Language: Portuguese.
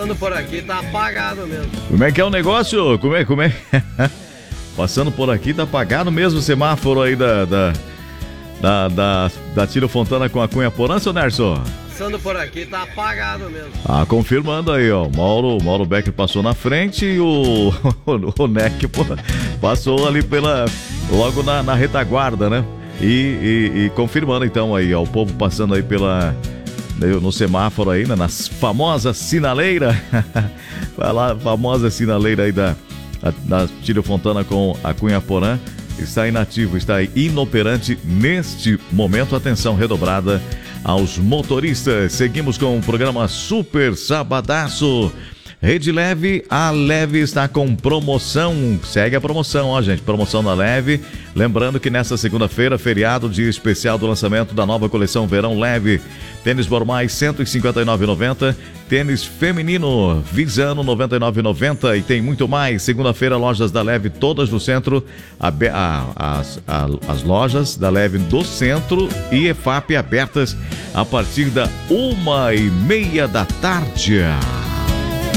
Passando por aqui tá apagado mesmo. Como é que é o negócio? Como é? Passando por aqui tá apagado mesmo o semáforo aí da Tiro Fontana com a Cunha Porã, seu Nerson? Passando por aqui tá apagado mesmo. Confirmando aí, ó. Mauro Becker passou na frente e o Neck passou ali logo na retaguarda, né? E confirmando então aí, ó, o povo passando aí no semáforo aí, né? Nas famosas sinaleiras. Vai lá, famosa sinaleira aí da Tiro Fontana com a Cunha Porã. Está inativo, está inoperante neste momento. Atenção redobrada aos motoristas. Seguimos com o programa Super Sabadaço. Rede Leve, a Leve está com promoção. Segue a promoção, ó, gente. Promoção da Leve. Lembrando que nesta segunda-feira, feriado, dia especial do lançamento da nova coleção Verão Leve. Tênis normais R$ 159,90. Tênis feminino Visano R$ 99,90. E tem muito mais. Segunda-feira, lojas da Leve todas no centro. As lojas da Leve do centro e EFAP abertas a partir da 1h30 da tarde.